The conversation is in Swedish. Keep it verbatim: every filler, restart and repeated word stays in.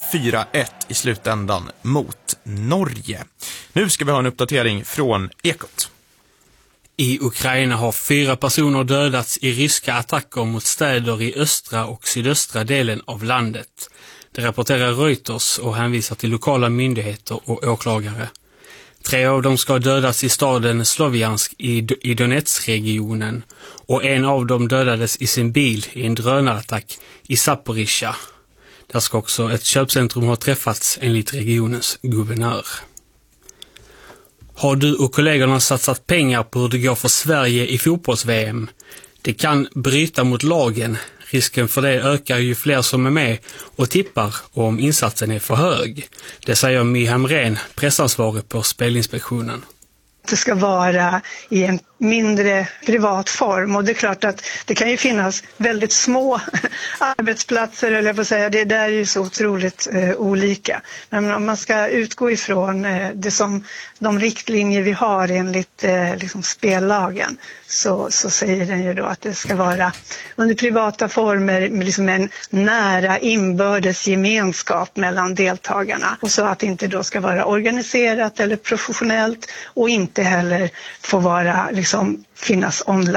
fyra ett i slutändan mot Norge. Nu ska vi ha en uppdatering från Ekot. I Ukraina har fyra personer dödats i ryska attacker mot städer i östra och sydöstra delen av landet. Det rapporterar Reuters och hänvisar till lokala myndigheter och åklagare. Tre av dem ska dödas i staden Sloviansk i, i Donetsk-regionen och en av dem dödades i sin bil i en drönarattack i Zaporizjzja. Där ska också ett köpcentrum ha träffats enligt regionens guvernör. Har du och kollegorna satsat pengar på hur det går för Sverige i fotbolls-V M? Det kan bryta mot lagen. Risken för det ökar ju fler som är med och tippar om insatsen är för hög. Det säger My Hamrén, pressansvarig på Spelinspektionen. Det ska vara i en mindre privat form, och det är klart att det kan ju finnas väldigt små arbetsplatser, eller jag får säga, det där är ju så otroligt eh, olika. Men om man ska utgå ifrån eh, det som de riktlinjer vi har enligt eh, liksom spellagen, så, så säger den ju då att det ska vara under privata former med liksom en nära inbördes gemenskap mellan deltagarna, och så att det inte då ska vara organiserat eller professionellt och inte heller få vara liksom finnas online.